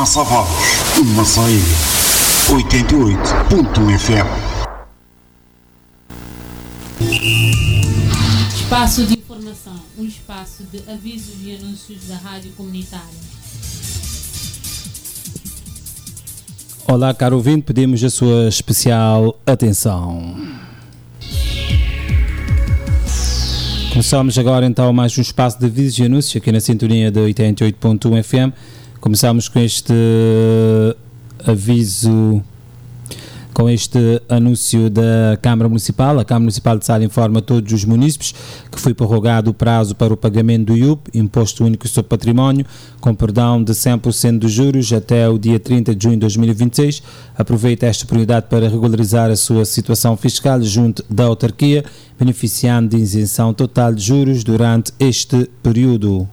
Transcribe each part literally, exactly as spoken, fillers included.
Massavados, Massaia, oitenta e oito ponto um F M. Espaço de informação, um espaço de avisos e anúncios da rádio comunitária. Olá, caro ouvinte, pedimos a sua especial atenção. Começamos agora então mais um espaço de avisos e anúncios aqui na sintonia de oitenta e oito ponto um F M. Começamos com este aviso, com este anúncio da Câmara Municipal. A Câmara Municipal de Sal informa a todos os munícipes que foi prorrogado o prazo para o pagamento do I U P, Imposto Único sobre Património, com perdão de cem por cento dos juros até o dia trinta de junho de dois mil e vinte e seis. Aproveita esta oportunidade para regularizar a sua situação fiscal junto da autarquia, beneficiando de isenção total de juros durante este período.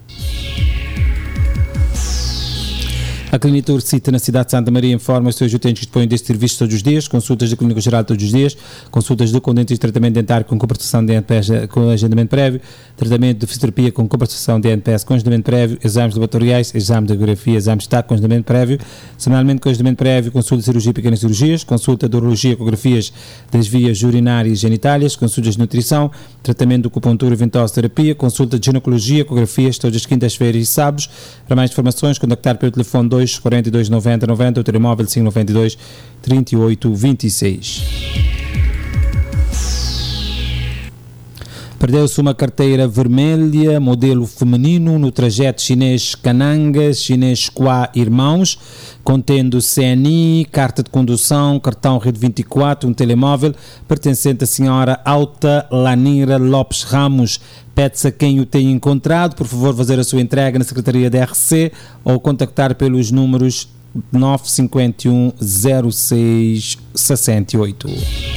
A Clínica Ursita na cidade de Santa Maria informa os seus utentes que dispõem deste serviço todos os dias, consultas da Clínica Geral todos os dias, consultas de condentes de tratamento dentário com compensação de N P S com agendamento prévio, tratamento de fisioterapia com compensação de N P S com agendamento prévio, exames laboratoriais, exame de radiografia, exame de estado com agendamento prévio, semanalmente com agendamento prévio, consulta de cirurgia e pequenas cirurgias, consulta de urologia, ecografias das vias urinárias e genitálias, consultas de nutrição, tratamento de acupuntura e ventosa terapia, consulta de ginecologia, ecografias todas as quintas-feiras e sábados. Para mais informações, contactar pelo telefone dois quarenta e dois noventa noventa, o telemóvel cinco noventa e dois trinta e oito vinte e seis. Perdeu-se uma carteira vermelha, modelo feminino, no trajeto chinês Canangas, chinês Qua Irmãos, contendo C N I, carta de condução, cartão Rede vinte e quatro, um telemóvel, pertencente à senhora Alta Lanira Lopes Ramos. Pede-se a quem o tenha encontrado, por favor, fazer a sua entrega na Secretaria da R C ou contactar pelos números nove cinco um zero seis seis oito.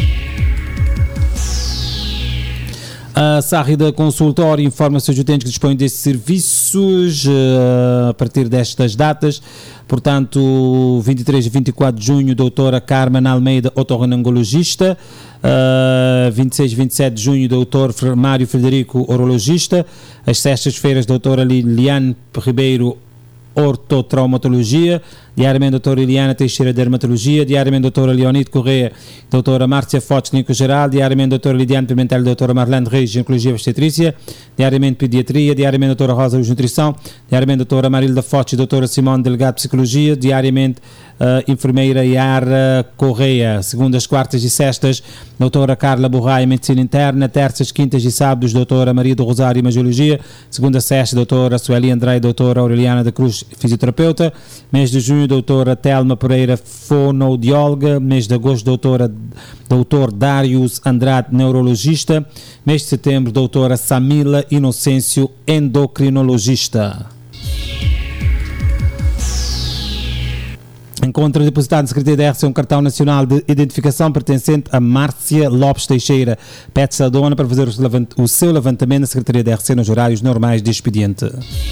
A Sárrida Consultório informa os seus utentes que dispõem destes serviços uh, a partir destas datas. Portanto, vinte e três e vinte e quatro de junho, doutora Carmen Almeida, otorrinolaringologista. Uh, vinte e seis e vinte e sete de junho, doutor Mário Frederico, urologista. Às sextas-feiras, doutora Liliane Ribeiro, ortotraumatologia. Diariamente, doutora Liliana Teixeira, dermatologia. Diariamente, doutora Leonide Correia, doutora Márcia Fortes, clínico geral. Diariamente, doutora Lidiane Pimentel, doutora Marlene Reis, ginecologia e obstetrícia. Diariamente, pediatria. Diariamente, doutora Rosa Luz, nutrição. Diariamente, doutora Marilda Fortes, doutora Simone Delegado, psicologia. Diariamente, uh, enfermeira Yara Correia. Segundas, quartas e sextas, doutora Carla Borraia, medicina interna. Terças, quintas e sábados, doutora Maria do Rosário, imagiologia. Segunda, sexta, doutora Sueli Andrei, doutora Aureliana da Cruz, fisioterapeuta. Mês de junho, doutora Telma Pereira, fonoaudióloga. Mês de agosto, doutora doutor Darius Andrade, neurologista. Mês de setembro, doutora Samila Inocêncio, endocrinologista. Encontra depositado na Secretaria da R C um cartão nacional de identificação pertencente a Márcia Lopes Teixeira. Pede-se a dona para fazer o seu levantamento na Secretaria da R C nos horários normais de expediente.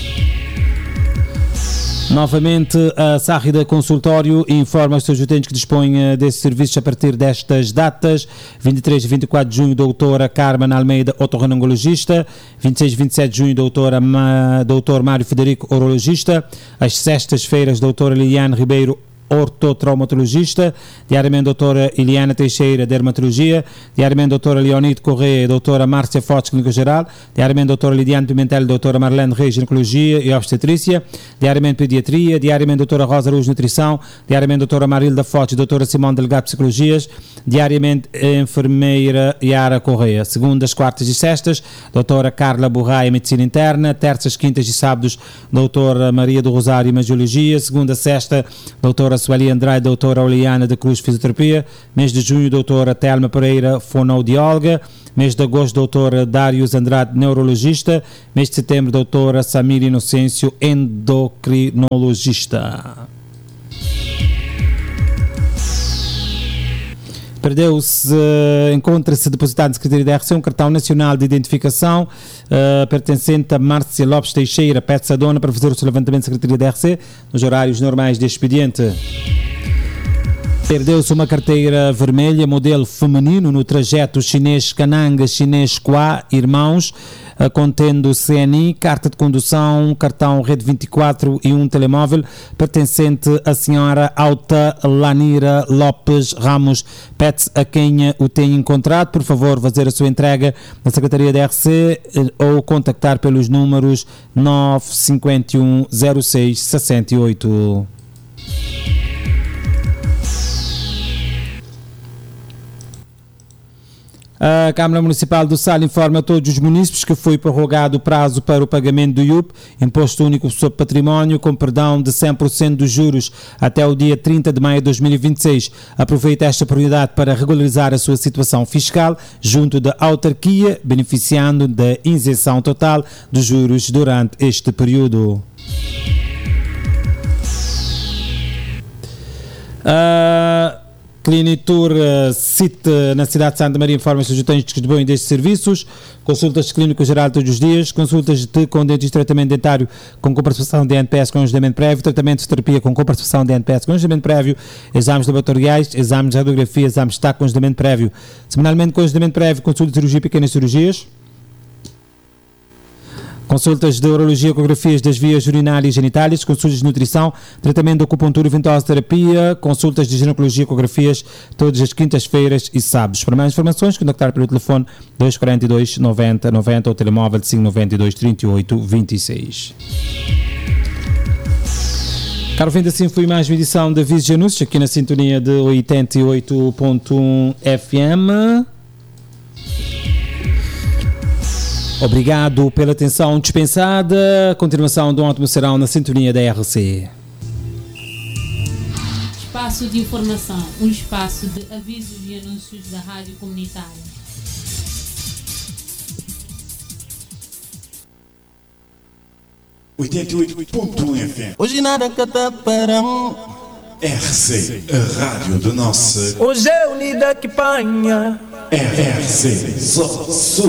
Novamente, a Sárrida Consultório informa os seus utentes que dispõem desses serviços a partir destas datas. vinte e três e vinte e quatro de junho, doutora Carmen Almeida, otorrinolaringologista. vinte e seis e vinte e sete de junho, doutora Ma, doutor Mário Federico, urologista. Às sextas-feiras, doutora Liliane Ribeiro, ortotraumatologista. Diariamente, doutora Eliana Teixeira, dermatologia. Diariamente, doutora Leonide Correia, doutora Márcia Fortes, clínico geral. Diariamente, doutora Lidiane Pimentel, doutora Marlene Reis, ginecologia e obstetrícia. Diariamente, pediatria. Diariamente, doutora Rosa Luz, nutrição. Diariamente, doutora Marilda Fortes, doutora Simone Delegado, psicologias. Diariamente, enfermeira Yara Correia. Segundas, quartas e sextas, doutora Carla Borraia, medicina interna. Terças, quintas e sábados, doutora Maria do Rosário, imagiologia. Segunda, sexta, doutora Sueli Andrade, doutora Aureliana da Cruz, fisioterapia. Mês de junho, doutora Telma Pereira, fonoaudióloga. Mês de agosto, doutora Darius Andrade, neurologista. Mês de setembro, doutora Samira Inocêncio, endocrinologista. Perdeu-se, uh, encontra-se depositado na Secretaria da R C um cartão nacional de identificação uh, pertencente a Márcia Lopes Teixeira. Pede-se a dona para fazer o seu levantamento na Secretaria da R C nos horários normais de expediente. Perdeu-se uma carteira vermelha, modelo feminino, no trajeto chinês-Cananga-Chinês Quá, irmãos, contendo C N I, carta de condução, cartão Rede vinte e quatro e um telemóvel, pertencente à senhora Alta Lanira Lopes Ramos. Pede a quem o tenha encontrado, por favor, fazer a sua entrega na Secretaria da R C ou contactar pelos números nove cinco um zero seis seis oito. A Câmara Municipal do Sal informa a todos os munícipes que foi prorrogado o prazo para o pagamento do I U P, Imposto Único sobre Património, com perdão de cem por cento dos juros até o dia trinta de maio de dois mil e vinte e seis. Aproveite esta oportunidade para regularizar a sua situação fiscal junto da autarquia, beneficiando da isenção total dos juros durante este período. Uh, Clinitur uh, Cite na cidade de Santa Maria informa os utentes que dispõem destes serviços: consultas de clínico geral todos os dias, consultas de com dentista, tratamento dentário com comparticipação de N P S com agendamento prévio, tratamento de terapia com comparticipação de N P S com agendamento prévio, exames laboratoriais, exames de radiografia, exames de destaque com agendamento prévio, semanalmente com agendamento prévio, consulta de cirurgia e pequenas cirurgias, consultas de urologia, ecografias das vias urinárias e genitálias, consultas de nutrição, tratamento de acupuntura e ventosa terapia, consultas de ginecologia, ecografias, todas as quintas-feiras e sábados. Para mais informações, contactar pelo telefone dois quatro dois, noventa, noventa ou telemóvel cinco nove dois, trinta e oito, vinte e seis. Caro ouvinte, assim foi mais uma edição da Avisos e Anúncios, aqui na sintonia de oitenta e oito ponto um F M. Obrigado pela atenção dispensada. Continuação de um ótimo serão na sintonia da R C. Espaço de informação, um espaço de avisos e anúncios da Rádio Comunitária. oitenta e oito ponto um F M. Hoje nada cata parão. R C, a rádio da nossa. Hoje é unida que panha. R C, só sua.